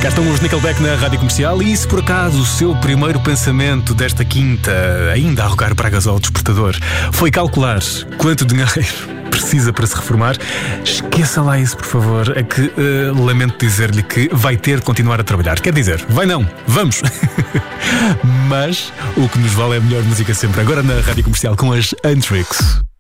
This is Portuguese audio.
Cá estão os Nickelback na Rádio Comercial. E se por acaso o seu primeiro pensamento desta quinta, ainda a rogar pragas ao despertador, foi calcular quanto dinheiro precisa para se reformar, esqueça lá isso, por favor. É que lamento dizer-lhe que vai ter de continuar a trabalhar. Quer dizer, vai não, vamos. Mas o que nos vale é a melhor música sempre. Agora na Rádio Comercial com as Antrix.